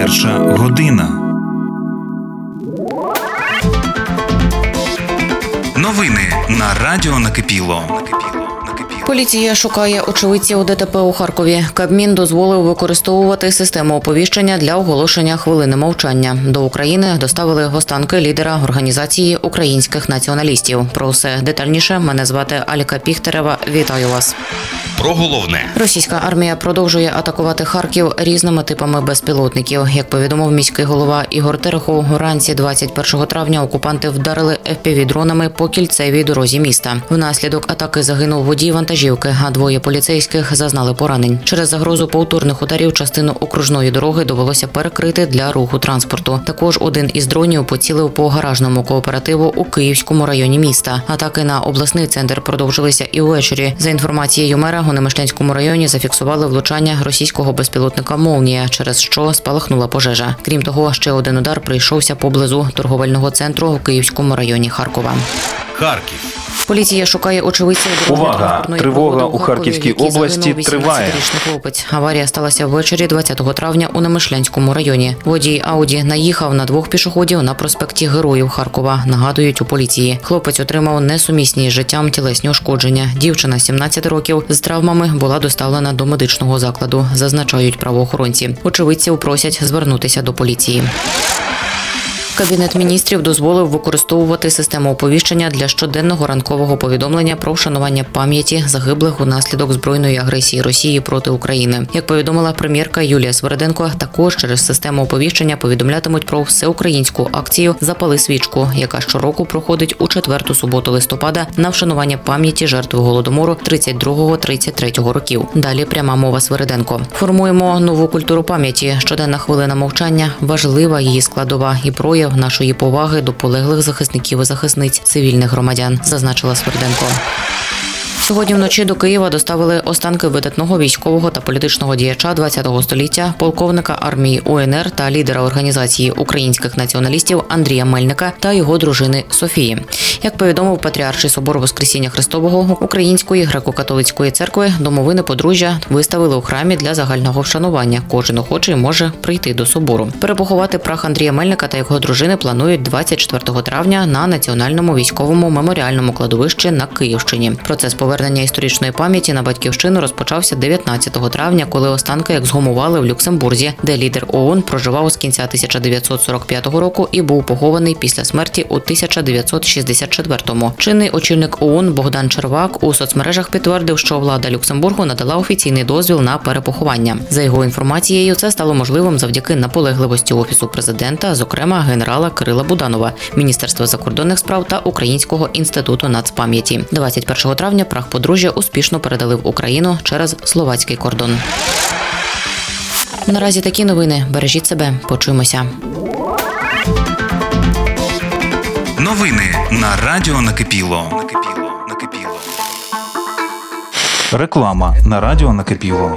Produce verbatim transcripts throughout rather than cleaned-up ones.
Перша година. Новини на Радіо Накипіло. Поліція шукає очевидців ДТП у Харкові. Кабмін дозволив використовувати систему оповіщення для оголошення хвилини мовчання. До України доставили останки лідера організації українських націоналістів. Про все детальніше. Мене звати Аліка Піхтерева. Вітаю вас. Про головне. Російська армія продовжує атакувати Харків різними типами безпілотників. Як повідомив міський голова Ігор Терехов, вранці двадцять першого травня окупанти вдарили еф пі ві-дронами по кільцевій дорозі міста. Внаслідок атаки загинув водій вантажівки, а двоє поліцейських зазнали поранень. Через загрозу повторних ударів частину окружної дороги довелося перекрити для руху транспорту. Також один із дронів поцілив по гаражному кооперативу у Київському районі міста. Атаки на обласний центр продовжилися і ввечері. За інформацією мера, у Немишлянському районі зафіксували влучання російського безпілотника «Молнія», через що спалахнула пожежа. Крім того, ще один удар прийшовся поблизу торговельного центру у Київському районі Харкова. Харків. Поліція шукає очевидців. Увага! Тривога у Харківській області триває. вісімнадцятирічний хлопець. Аварія сталася ввечері двадцятого травня у Немишлянському районі. Водій Ауді наїхав на двох пішоходів на проспекті Героїв Харкова, нагадують у поліції. Хлопець отримав несумісні з життям тілесні ушкодження. Дівчина сімнадцять років з травмами була доставлена до медичного закладу, зазначають правоохоронці. Очевидців просять звернутися до поліції. Кабінет міністрів дозволив використовувати систему оповіщення для щоденного ранкового повідомлення про вшанування пам'яті загиблих унаслідок збройної агресії Росії проти України. Як повідомила прем'єрка Юлія Свериденко, також через систему оповіщення повідомлятимуть про всеукраїнську акцію «Запали свічку», яка щороку проходить у четверту суботу листопада на вшанування пам'яті жертв Голодомору тридцять другого - тридцять третього років. Далі пряма мова Свериденко. Формуємо нову культуру пам'яті. Щоденна хвилина мовчання – важлива її складова і прояв нашої поваги до полеглих захисників і захисниць, цивільних громадян, зазначила Сверденко. Сьогодні вночі до Києва доставили останки видатного військового та політичного діяча ХХ століття, полковника армії у ен ер та лідера організації українських націоналістів Андрія Мельника та його дружини Софії. Як повідомив Патріарший собор Воскресіння Христового Української греко-католицької церкви, домовини подружжя виставили у храмі для загального вшанування. Кожен охочий може прийти до собору. Перепоховати прах Андрія Мельника та його дружини планують двадцять четвертого травня на Національному військовому меморіальному кладовищі на Київщині. Процес повернення історичної пам'яті на батьківщину розпочався дев'ятнадцятого травня, коли останки ексгумували в Люксембурзі, де лідер о ен проживав з кінця тисяча дев'ятсот сорок п'ятого року і був похований після смерті у тисяча дев'ятсот шістдесят четвертому. Чинний очільник о ен Богдан Червак у соцмережах підтвердив, що влада Люксембургу надала офіційний дозвіл на перепоховання. За його інформацією, це стало можливим завдяки наполегливості Офісу президента, зокрема генерала Кирила Буданова, Міністерства закордонних справ та Українського інституту нацпам'яті. двадцять першого травня прах подружжя успішно передали в Україну через словацький кордон. Наразі такі новини. Бережіть себе. Почуємося. Новини на Радіо Накипіло. Реклама на Радіо Накипіло.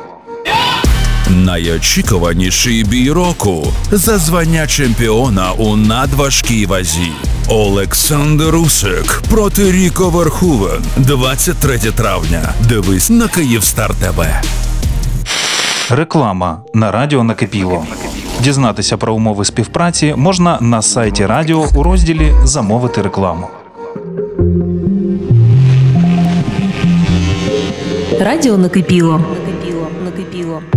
Найочікуваніший бій року за звання чемпіона у надважкій вазі. Олександр Усик проти Ріко Верховен. двадцять третього травня. Дивись на Київстар ТВ. Реклама на Радіо Накипіло. Дізнатися про умови співпраці можна на сайті радіо у розділі «Замовити рекламу». Радіо Накипіло.